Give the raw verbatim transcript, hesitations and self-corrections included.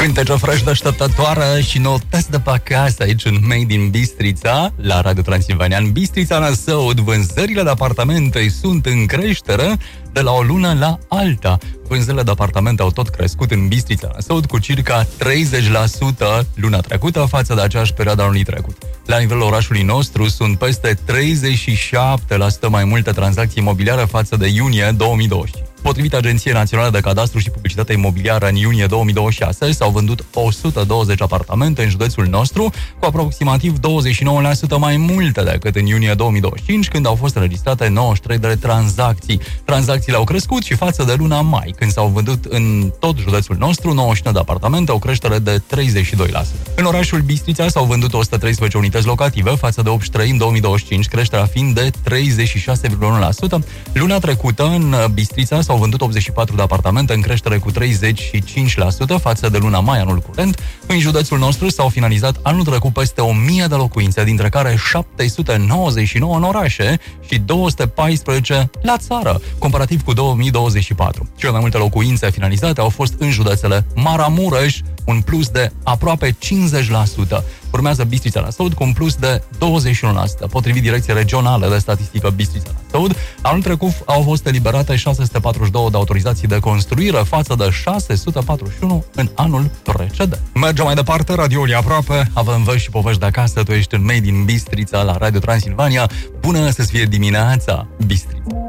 Cântece fresh deșteptătoare și notez de pe acasă aici în Made in Bistrița, la Radio Transilvania. În Bistrița Năsăud, vânzările de apartamente sunt în creștere de la o lună la alta. Vânzările de apartamente au tot crescut în Bistrița Năsăud cu circa treizeci la sută luna trecută față de aceeași perioadă anului trecut. La nivelul orașului nostru sunt peste treizeci și șapte la sută mai multe tranzacții imobiliare față de iunie două mii douăzeci și cinci. Potrivit Agenției Naționale de Cadastru și Publicitate Imobiliară, în iunie două mii douăzeci și șase s-au vândut o sută douăzeci apartamente în județul nostru, cu aproximativ douăzeci și nouă la sută mai multe decât în iunie două mii douăzeci și cinci, când au fost înregistrate nouăzeci și trei de tranzacții. Tranzacțiile au crescut și față de luna mai, când s-au vândut în tot județul nostru nouăzeci și nouă de apartamente, o creștere de treizeci și doi la sută. În orașul Bistrița s-au vândut o sută treisprezece unități locative față de optzeci și trei în două mii douăzeci și cinci, creșterea fiind de treizeci și șase virgulă unu la sută. Luna trecută, în Bistrița, s-au vândut optzeci și patru de apartamente, în creștere cu treizeci și cinci la sută față de luna mai anul curent. În județul nostru s-au finalizat anul trecut peste o mie de locuințe, dintre care șapte sute nouăzeci și nouă în orașe și două sute paisprezece la țară, comparativ cu două mii douăzeci și patru. Cele mai multe locuințe finalizate au fost în județele Maramureș, un plus de aproape cincizeci la sută. Urmează Bistrița Năsăud cu un plus de douăzeci și unu la sută. Potrivit Direcției Regionale de Statistică Bistrița Năsăud, anul trecut au fost eliberate șase sute patruzeci și două de autorizații de construire față de șase sute patruzeci și unu în anul precedent. Mergem mai departe, radioul e aproape, avem vești și povești de acasă, tu ești în Made in Bistrița la Radio Transilvania. Bună să-ți fie dimineața, Bistrița!